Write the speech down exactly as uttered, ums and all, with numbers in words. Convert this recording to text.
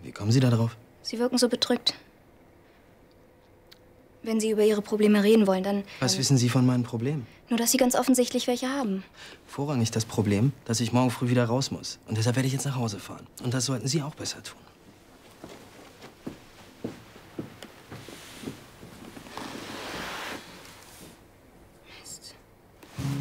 Wie kommen Sie da drauf? Sie wirken so bedrückt. Wenn Sie über Ihre Probleme reden wollen, dann... Was dann wissen Sie von meinen Problemen? Nur, dass Sie ganz offensichtlich welche haben. Vorrangig das Problem, dass ich morgen früh wieder raus muss. Und deshalb werde ich jetzt nach Hause fahren. Und das sollten Sie auch besser tun.